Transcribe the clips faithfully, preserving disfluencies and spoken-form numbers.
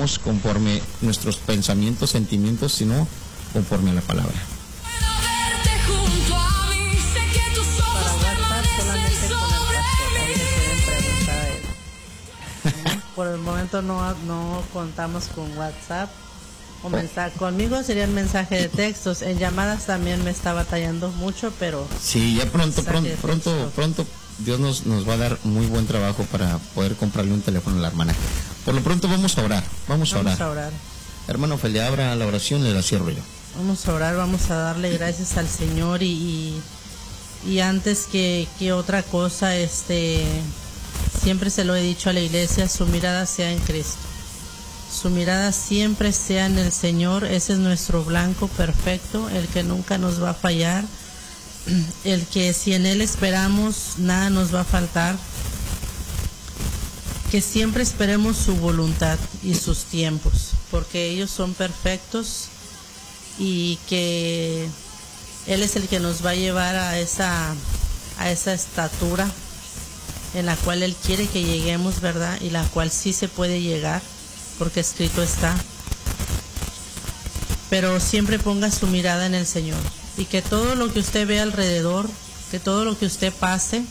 vivamos conforme nuestros pensamientos, sentimientos, sino conforme a la palabra. Por el momento no, no contamos con WhatsApp o mensaje. Conmigo sería el mensaje de textos. En llamadas también me está batallando mucho, pero sí, ya pronto, pronto, pronto, pronto Dios nos, nos va a dar muy buen trabajo para poder comprarle un teléfono a la hermana. Por lo pronto vamos a orar, vamos, vamos a orar. a orar. Hermano Felipe, abra la oración, le la cierro yo. Vamos a orar, vamos a darle gracias al Señor y, y, y antes que, que otra cosa, este... siempre se lo he dicho a la iglesia, su mirada sea en Cristo. Su mirada siempre sea en el Señor. Ese es nuestro blanco perfecto, el que nunca nos va a fallar, el que si en Él esperamos, nada nos va a faltar. Que siempre esperemos su voluntad y sus tiempos, porque ellos son perfectos y que Él es el que nos va a llevar a esa, a esa estatura en la cual Él quiere que lleguemos, ¿verdad? Y la cual sí se puede llegar, porque escrito está. Pero siempre ponga su mirada en el Señor. Y que todo lo que usted ve alrededor, que todo lo que usted pase,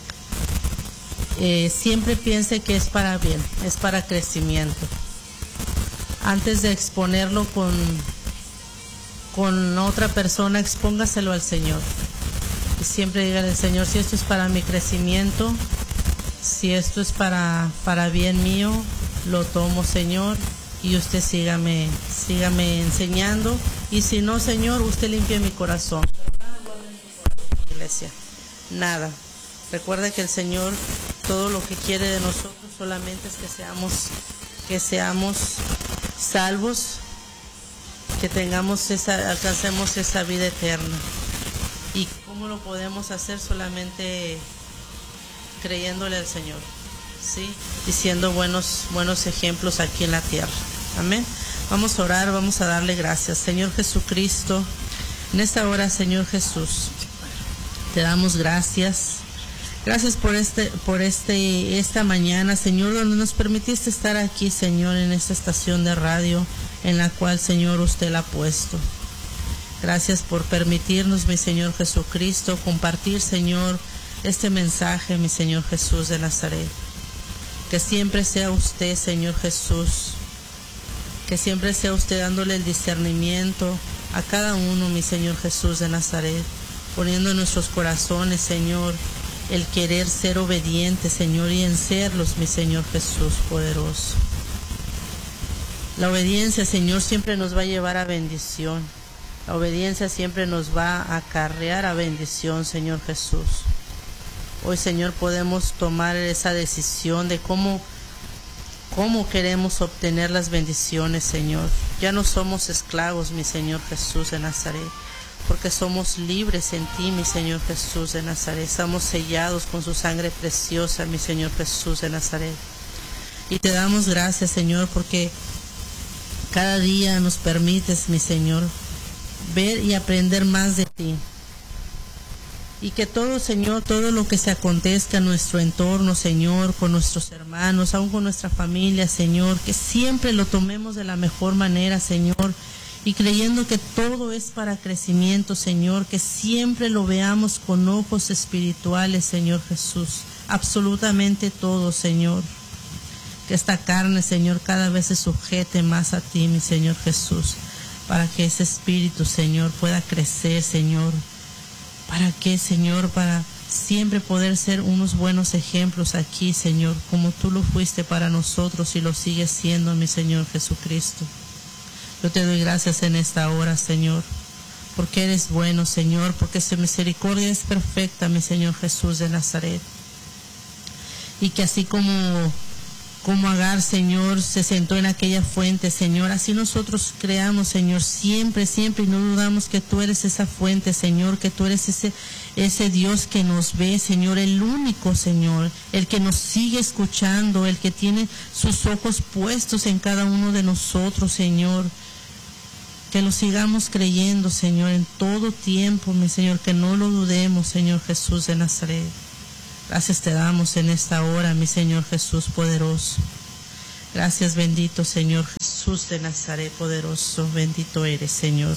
eh, siempre piense que es para bien, es para crecimiento. Antes de exponerlo con, con otra persona, expóngaselo al Señor. Y siempre dígale al Señor, si esto es para mi crecimiento, si esto es para, para bien mío, lo tomo, Señor, y usted sígame, sígame enseñando. Y si no, Señor, usted limpie mi corazón. Iglesia, nada. Recuerda que el Señor todo lo que quiere de nosotros solamente es que seamos, que seamos salvos, que tengamos esa, alcancemos esa vida eterna. ¿Y cómo lo podemos hacer? Solamente creyéndole al Señor, ¿sí? Y siendo buenos, buenos ejemplos aquí en la tierra. Amén. Vamos a orar, vamos a darle gracias. Señor Jesucristo, en esta hora, Señor Jesús, te damos gracias. Gracias por este, por este, esta mañana, Señor, donde nos permitiste estar aquí, Señor, en esta estación de radio, en la cual, Señor, usted la ha puesto. Gracias por permitirnos, mi Señor Jesucristo, compartir, Señor, este mensaje, mi Señor Jesús de Nazaret. Que siempre sea usted, Señor Jesús, que siempre sea usted dándole el discernimiento a cada uno, mi Señor Jesús de Nazaret, poniendo en nuestros corazones, Señor, el querer ser obediente, Señor, y en serlos, mi Señor Jesús poderoso. La obediencia, Señor, siempre nos va a llevar a bendición. La obediencia siempre nos va a acarrear a bendición, Señor Jesús. Hoy, Señor, podemos tomar esa decisión de cómo, cómo queremos obtener las bendiciones, Señor. Ya no somos esclavos, mi Señor Jesús de Nazaret, porque somos libres en ti, mi Señor Jesús de Nazaret. Estamos sellados con su sangre preciosa, mi Señor Jesús de Nazaret. Y te damos gracias, Señor, porque cada día nos permites, mi Señor, ver y aprender más de ti. Y que todo, Señor, todo lo que se acontezca en nuestro entorno, Señor, con nuestros hermanos, aún con nuestra familia, Señor, que siempre lo tomemos de la mejor manera, Señor, y creyendo que todo es para crecimiento, Señor, que siempre lo veamos con ojos espirituales, Señor Jesús, absolutamente todo, Señor. Que esta carne, Señor, cada vez se sujete más a ti, mi Señor Jesús, para que ese espíritu, Señor, pueda crecer, Señor. ¿Para qué, Señor? Para siempre poder ser unos buenos ejemplos aquí, Señor, como tú lo fuiste para nosotros y lo sigues siendo, mi Señor Jesucristo. Yo te doy gracias en esta hora, Señor, porque eres bueno, Señor, porque su misericordia es perfecta, mi Señor Jesús de Nazaret. Y que así como... Como Agar, Señor, se sentó en aquella fuente, Señor, así nosotros creamos, Señor, siempre, siempre, y no dudamos que tú eres esa fuente, Señor, que tú eres ese, ese Dios que nos ve, Señor, el único, Señor, el que nos sigue escuchando, el que tiene sus ojos puestos en cada uno de nosotros, Señor. Que lo sigamos creyendo, Señor, en todo tiempo, mi Señor, que no lo dudemos, Señor Jesús de Nazaret. Gracias te damos en esta hora, mi Señor Jesús poderoso. Gracias, bendito Señor Jesús de Nazaret, poderoso, bendito eres, Señor.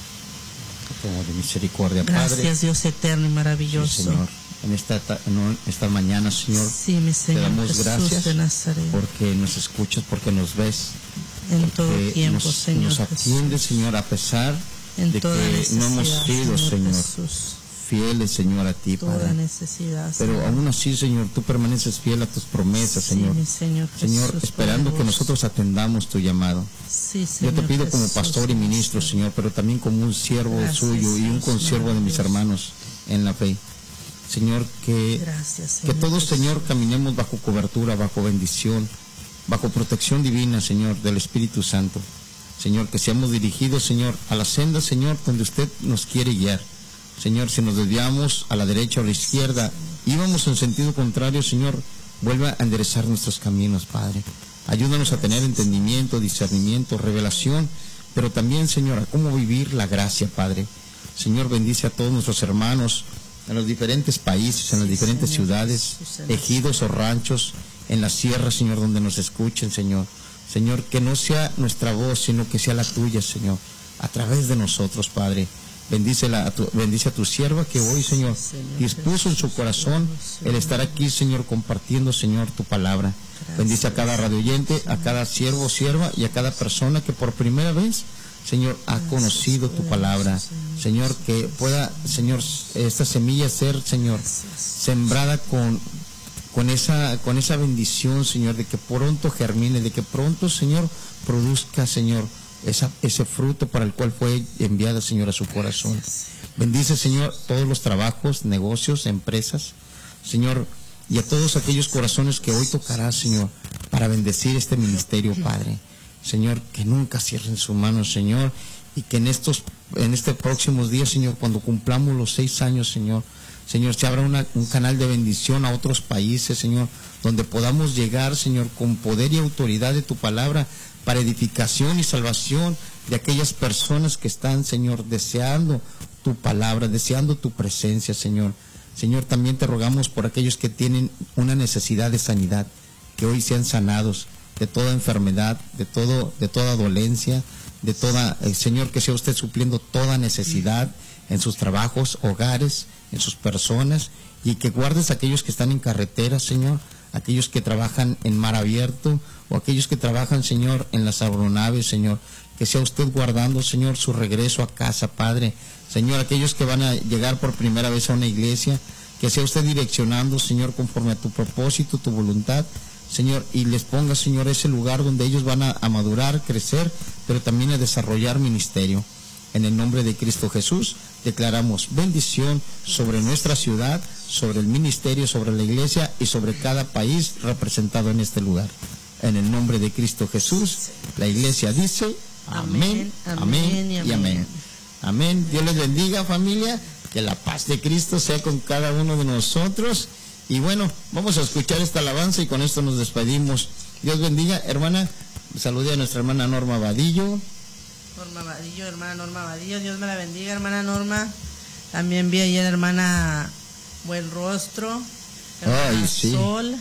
Como de misericordia, Gracias, Padre. Dios eterno y maravilloso. Sí, Señor. En esta, en esta mañana, Señor, sí, mi Señor, te damos Jesús gracias de Nazaret, porque nos escuchas, porque nos ves, en todo tiempo, nos, Señor. Nos atiendes, Señor, a pesar en de toda que no hemos sido, Señor, Señor fieles, Señor, a ti, toda Padre. Necesidad, Pero Señor. aún así, Señor, tú permaneces fiel a tus promesas, sí, Señor. Mi Señor, Señor, Jesús, esperando que nosotros atendamos tu llamado. Sí, Señor, yo te pido como Jesús, pastor y ministro, Señor, pero también como un siervo Gracias, suyo y un consiervo de mis hermanos en la fe. Señor, que, Gracias, Señor, que todos, Jesús. Señor, caminemos bajo cobertura, bajo bendición, bajo protección divina, Señor, del Espíritu Santo. Señor, que seamos dirigidos, Señor, a la senda, Señor, donde usted nos quiere guiar. Señor, si nos desviamos a la derecha o a la izquierda, íbamos en sentido contrario, Señor, vuelva a enderezar nuestros caminos, Padre. Ayúdanos a tener entendimiento, discernimiento, revelación, pero también, Señor, a cómo vivir la gracia, Padre. Señor, bendice a todos nuestros hermanos en los diferentes países, en las diferentes ciudades, ejidos o ranchos, en las sierras, Señor, donde nos escuchen, Señor. Señor, que no sea nuestra voz, sino que sea la tuya, Señor, a través de nosotros, Padre. Bendícela a tu, bendice a tu sierva que hoy, Señor, dispuso en su corazón el estar aquí, Señor, compartiendo, Señor, tu palabra. Bendice a cada radioyente, a cada siervo o sierva y a cada persona que por primera vez, Señor, ha conocido tu palabra. Señor, que pueda, Señor, esta semilla ser, Señor, sembrada con, con, esa, con esa bendición, Señor, de que pronto germine, de que pronto, Señor, produzca, Señor, Esa, ese fruto para el cual fue enviada, Señor, a su corazón. Bendice, Señor, todos los trabajos, negocios, empresas, Señor, y a todos aquellos corazones que hoy tocarás, Señor, para bendecir este ministerio, Padre. Señor, que nunca cierren su mano, Señor, y que en estos, en estos próximos días, Señor, cuando cumplamos los seis años, Señor, Señor, se abra una, un canal de bendición a otros países, Señor, donde podamos llegar, Señor, con poder y autoridad de tu palabra, para edificación y salvación de aquellas personas que están, Señor, deseando tu palabra, deseando tu presencia, Señor. Señor, también te rogamos por aquellos que tienen una necesidad de sanidad, que hoy sean sanados de toda enfermedad, de todo, de toda dolencia, de toda, eh, Señor, que sea usted supliendo toda necesidad en sus trabajos, hogares, en sus personas, y que guardes a aquellos que están en carretera, Señor, aquellos que trabajan en mar abierto, o aquellos que trabajan, Señor, en las aeronaves, Señor, que sea usted guardando, Señor, su regreso a casa, Padre. Señor, aquellos que van a llegar por primera vez a una iglesia, que sea usted direccionando, Señor, conforme a tu propósito, tu voluntad, Señor, y les ponga, Señor, ese lugar donde ellos van a, a madurar, crecer, pero también a desarrollar ministerio. En el nombre de Cristo Jesús, declaramos bendición sobre nuestra ciudad, sobre el ministerio, sobre la iglesia y sobre cada país representado en este lugar. En el nombre de Cristo Jesús, la iglesia dice amén, amén, amén y amén. Amén. Amén. Dios les bendiga, familia, que la paz de Cristo sea con cada uno de nosotros. Y bueno, vamos a escuchar esta alabanza y con esto nos despedimos. Dios bendiga, hermana. Salude a nuestra hermana Norma Vadillo. Norma Vadillo, hermana Norma Vadillo, Dios me la bendiga, hermana Norma. También vi ayer hermana Buen Rostro, hermana Ay, sí. Sol.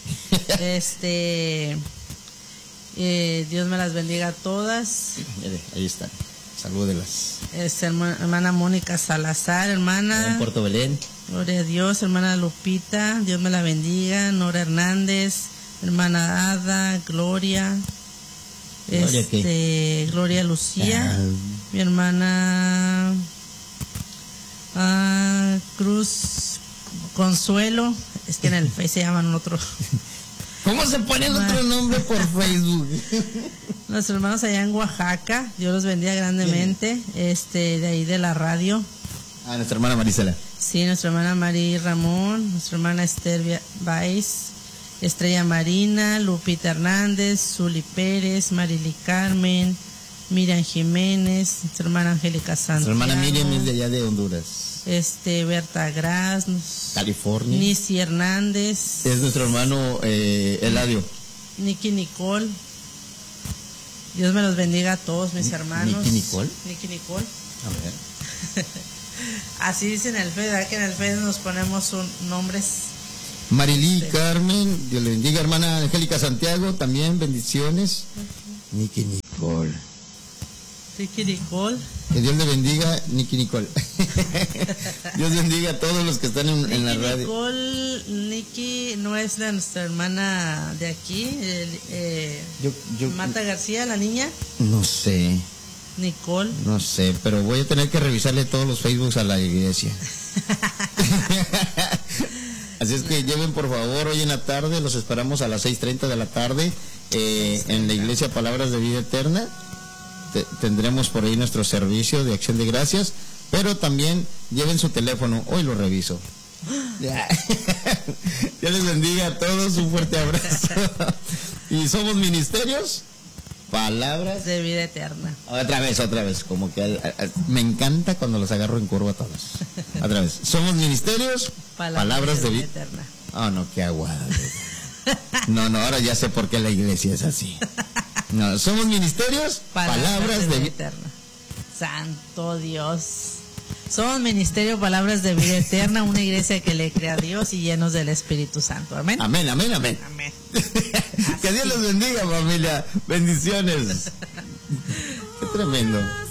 Este, eh, Dios me las bendiga a todas. Ahí están, salúdelas. Este, hermana, hermana Mónica Salazar, hermana. En Puerto Belén. Gloria a Dios, hermana Lupita, Dios me la bendiga. Nora Hernández, hermana Ada, Gloria. Gloria, este, ¿qué? Gloria Lucía, Ah. mi hermana ah, Cruz Consuelo, es que en el Face se llaman otro. ¿Cómo se pone el otro nombre por Facebook? Nuestros hermanos allá en Oaxaca, Dios los bendiga grandemente, este, de ahí de la radio. Ah, nuestra hermana Marisela. Sí, nuestra hermana María Ramón, nuestra hermana Esther Baez, Estrella Marina, Lupita Hernández, Zuli Pérez, Marily Carmen, Miriam Jiménez, nuestra hermana Angélica Santiago. Nuestra hermana Miriam es de allá de Honduras. Este, Berta Gras, California. Nisi Hernández. Es nuestro hermano eh, Eladio. Nicky Nicole. Dios me los bendiga a todos mis hermanos. ¿Nicky Nicole? Nicky Nicole. A ver. Así dice en el F E D, ¿verdad? Que en el F E D nos ponemos un, nombres Marilí, sí. Carmen, Dios le bendiga. Hermana Angélica Santiago, también bendiciones. Uh-huh. Nicky Nicole. Nicky Nicole. Que Dios le bendiga, Nicky Nicole. Dios bendiga a todos los que están en, en la radio. Nicole, Nicky no es la, nuestra hermana de aquí, el, eh, yo, yo, Marta García, la niña. No sé. Nicole. No sé, pero voy a tener que revisarle todos los Facebooks a la iglesia. Así es que lleven por favor hoy en la tarde, los esperamos a las seis treinta de la tarde eh, en la iglesia Palabras de Vida Eterna. Te, tendremos por ahí nuestro servicio de acción de gracias, pero también lleven su teléfono, hoy lo reviso. Ya. Dios les bendiga a todos, un fuerte abrazo. Y somos ministerios Palabras de Vida Eterna. Otra vez, otra vez, como que a, a, me encanta cuando los agarro en curva a todos. Otra vez, somos ministerios Palabras, Palabras de, de Vida Eterna. Oh, no, qué aguada. No, no, ahora ya sé por qué la iglesia es así. No, somos ministerios Palabras, Palabras de, de Vida Eterna. Santo Dios. Somos Ministerio Palabras de Vida Eterna, una iglesia que le crea a Dios y llenos del Espíritu Santo. Amén. Amén, amén, amén. Amén. Que Dios los bendiga, familia. Bendiciones. Qué tremendo.